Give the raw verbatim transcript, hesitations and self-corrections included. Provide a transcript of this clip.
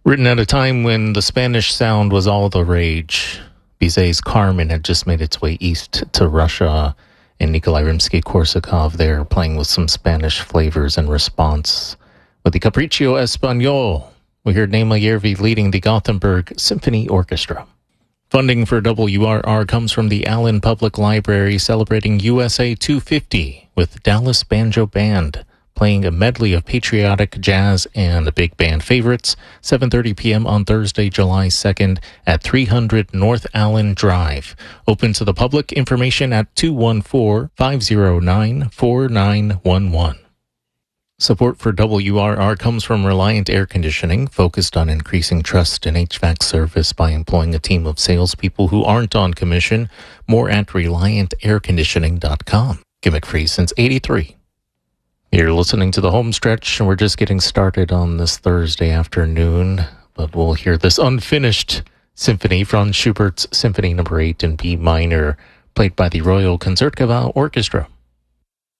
Written at a time when the Spanish sound was all the rage, Bizet's Carmen had just made its way east to Russia, and Nikolai Rimsky-Korsakov there playing with some Spanish flavors in response. With the Capriccio Español, we heard Naima Yervi leading the Gothenburg Symphony Orchestra. Funding for W R R comes from the Allen Public Library, celebrating U S A two fifty with Dallas Banjo Band, playing a medley of patriotic jazz and big band favorites, seven thirty p.m. on Thursday, July second at three hundred North Allen Drive. Open to the public. Information at two one four, five zero nine, four nine one one. Support for W R R comes from Reliant Air Conditioning, focused on increasing trust in H V A C service by employing a team of salespeople who aren't on commission. More at reliant air conditioning dot com. Gimmick free since eighty-three. You're listening to the home stretch, and we're just getting started on this Thursday afternoon, but we'll hear this unfinished symphony from Schubert's Symphony Number eight in B minor, played by the Royal Concertgebouw Orchestra.